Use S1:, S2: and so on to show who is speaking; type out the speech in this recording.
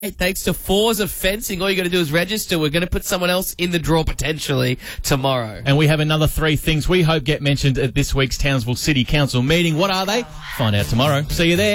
S1: Thanks to Forza Fencing. All you got to do is register. We're going to put someone else in the draw potentially tomorrow.
S2: And we have another 3 things we hope get mentioned at this week's Townsville City Council meeting. What are they? Find out tomorrow. See you there.